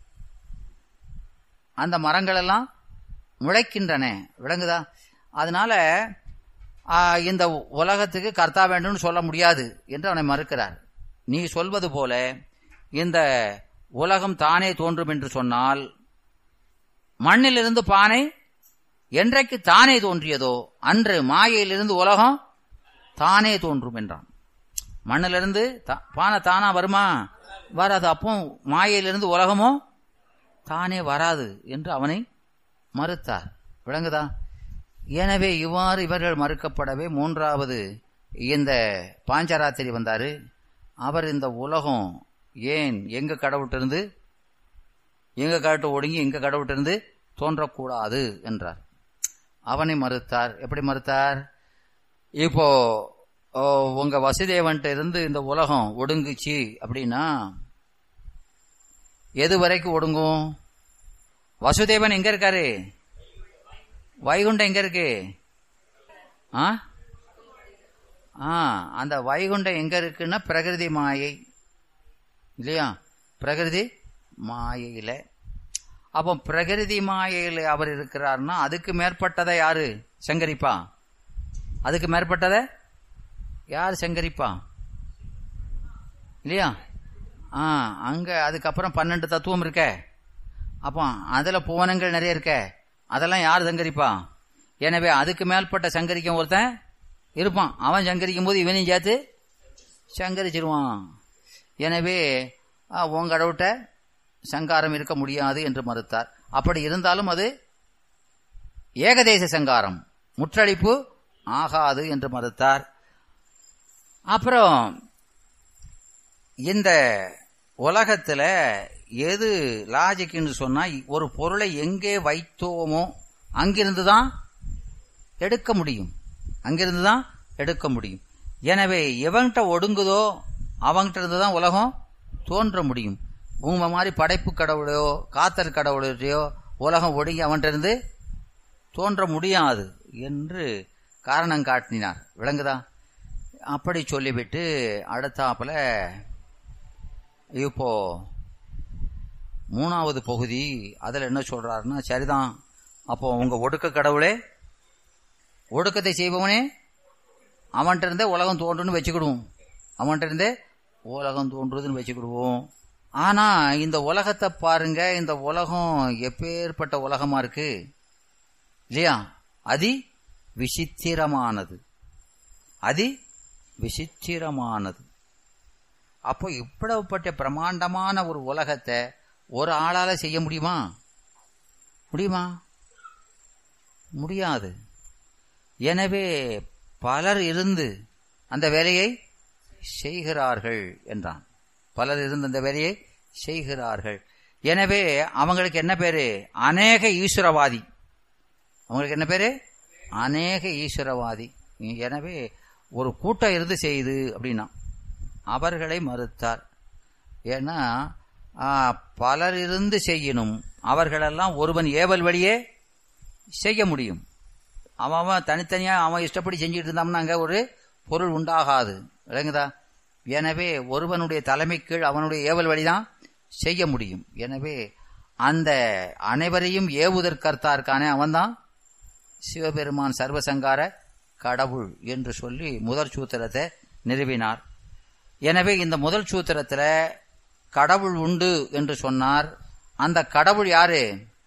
அந்த மரங்கள் எல்லாம் முளைக்கின்றன. விளங்குதா? அதனால இந்த உலகத்துக்கு கர்த்தா வேண்டும்னு சொல்ல முடியாது என்று அவனை மறுக்கிறார். நீ சொல்வது போல இந்த உலகம் தானே தோன்றும் என்று சொன்னால், மண்ணிலிருந்து பானை என்றைக்கு தானே தோன்றியதோ அன்று மாயையிலிருந்து உலகம் தானே தோன்றும் என்றான். மண்ணிலிருந்து பானை தானா வருமா? வராது. அப்போ மாயையிலிருந்து உலகமோ தானே வராது என்று அவனை மறுத்தார். விளங்குதா? எனவே இவ்வாறு இவர்கள் மறுக்கப்படவே மூன்றாவது இந்த பாஞ்சராத்திரி வந்தாரு. அவர் இந்த உலகம் ஏன் எங்க கடவுட்டிருந்து எங்க கடவுட்டு ஒடுங்கி எங்க கடவுட்டிருந்து தோன்றக்கூடாது என்றார். அவனை மறுத்தார். எப்படி மறுத்தார்? இப்போ உங்க வசுதேவன்ட்ட இருந்து இந்த உலகம் ஒடுங்குச்சு அப்படின்னா எது வரைக்கும் ஒடுங்கும்? வசுதேவன் எங்க இருக்காரு? வைகுண்டம் எங்க இருக்கு? ஆ அந்த வைகுண்டம் எங்க இருக்குன்னா பிரகிருதி மாயை இல்லையா? பிரகிருதி மாயையில. அப்போ பிரகிருதி மாயையில அவர் இருக்கிறார்னா அதுக்கு மேற்பட்டதை யாரு சங்கரிப்பா? அதுக்கு மேற்பட்டதை யார் சங்கரிப்பா? இல்லையா? ஆ அங்க அதுக்கப்புறம் பன்னெண்டு தத்துவம் இருக்க. அப்போ அதுல புவனங்கள் நிறைய இருக்க. அதெல்லாம் யார் சங்கரிப்பா? எனவே அதுக்கு மேற்பட்ட சங்கரிக்கும் ஒருத்தன் இருப்பான். அவன் சங்கரிக்கும் போது இவனையும் சேர்த்து சங்கரிச்சிருவான். எனவே உன் கடவுட்ட சங்காரம் இருக்க முடியாது என்று மறுத்தார். அப்படி இருந்தாலும் அது ஏகதேச சங்காரம், முற்றடிப்பு ஆகாது என்று மறுத்தார். அப்புறம் இந்த உலகத்துல எது லாஜிக்னு சொன்னா, ஒரு பொருளை எங்கே வைத்தோமோ அங்கிருந்துதான் எடுக்க முடியும், அங்கிருந்துதான் எடுக்க முடியும். எனவே எவன்கிட்ட ஒடுங்குதோ அவன்கிட்ட இருந்துதான் உலகம் தோன்ற முடியும். உங்க மாதிரி படைப்பு கடவுளையோ காத்தல் கடவுளையோ உலகம் ஒடுங்கி அவன்கிட்ட இருந்து தோன்ற முடியாது என்று காரணம் காட்டினார். விளங்குதா? அப்படி சொல்லிவிட்டு அடுத்தாப்புல இப்போ மூணாவது பகுதி அதுல என்ன சொல்றாருன்னா, சரிதான், அப்போ உங்க ஒடுக்க கடவுளே, ஒடுக்கத்தை செய்பவனே அவன்கிட்ட இருந்தே உலகம் தோன்றுன்னு வச்சுக்கிடுவோம், அவன்கிட்ட இருந்தே உலகம் தோன்றுதுன்னு வச்சுக்கிடுவோம். ஆனா இந்த உலகத்தை பாருங்க, இந்த உலகம் எப்பேற்பட்ட உலகமா இருக்கு இல்லையா? அதி விசித்திரமானது, அதி விசித்திரமானது. அப்போ இப்படிப்பட்ட பிரமாண்டமான ஒரு உலகத்தை ஒரு ஆளால செய்ய முடியுமா? முடியுமா? முடியாது. எனவே பலர் இருந்து அந்த வேலையை செய்கிறார்கள் என்றான். பலர் இருந்து அந்த வேலையை செய்கிறார்கள். எனவே அவங்களுக்கு என்ன பேரு? அநேக ஈஸ்வரவாதி. அவங்களுக்கு என்ன பேரு? அநேக ஈஸ்வரவாதி. எனவே ஒரு கூட்டம் இருந்து செய்யுது அப்படின்னா அவர்களை மறுத்தார். ஏன்னா பலர் இருந்து செய்யணும், அவர்களெல்லாம் ஒருவன் ஏவல் வழியே செய்ய முடியும். அவன் தனித்தனியா அவன் இஷ்டப்படி செஞ்சுட்டு இருந்தான்னா அங்க ஒரு பொருள் உண்டாகாது. விளங்குதா? எனவே ஒருவனுடைய தலைமை கீழ் அவனுடைய ஏவல் வழிதான் செய்ய முடியும். எனவே அந்த அனைவரையும் ஏவுதற்கர்த்தா இருக்கானே அவன்தான் சிவபெருமான் சர்வசங்கார கடவுள் என்று சொல்லி முதல் சூத்திரத்தை நிறுவினார். எனவே இந்த முதல் சூத்திரத்துல கடவுள் உண்டு என்று சொன்னார். அந்த கடவுள் யாரு?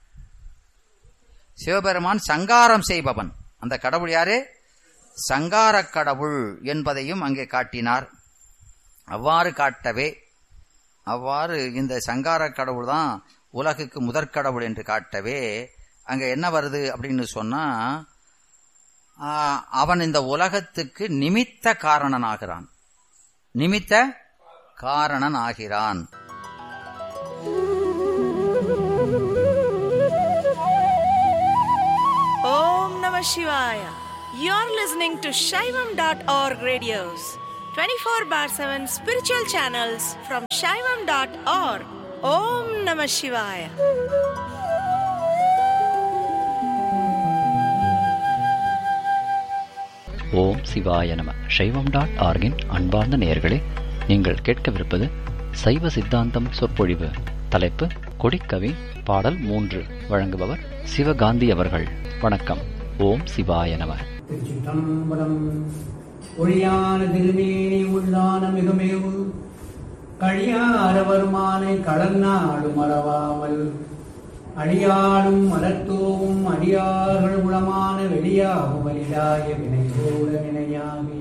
சிவபெருமான் சங்காரம் செய்பவன். அந்த கடவுள் யாரு? சங்கார கடவுள் என்பதையும் அங்கே காட்டினார். அவ்வாறு காட்டவே, அவ்வாறு இந்த சங்கார கடவுள் தான் உலகுக்கு முதற்கடவுள் என்று காட்டவே அங்க என்ன வருது அப்படின்னு சொன்னா, அவன் இந்த உலகத்துக்கு நிமித்த காரணன் ஆகிறான், நிமித்த காரணன் ஆகிறான். ஓம் நம Namah Shivaya. You're listening to Shaivam dot org radios, twenty-four bar seven spiritual channels from Shaivam dot org. Om Namah Shivaya. ஓம் சிவாய நம. சைவம் டாட் ஆர்கின் அன்பார்ந்த நேயர்களே, நீங்கள் கேட்கவிருப்பது சைவ சித்தாந்தம் சொற்பொழிவு. தலைப்பு கொடிக்கவி. பாடல் மூன்று. வழங்குபவர் சிவகாந்தி அவர்கள். வணக்கம். ஓம் சிவாய நம. திருச்சிற்றம்பலம். ஒளியான திருமேனி உள்ளான மிகுமேவு கழியார வருமானை கடல்நாடு மறவாமல் அடியாடும் மலர்த்தோவும் அடியார்கள் குணமான வெளியாகும் வலிதாய வினைகோட வினையாகி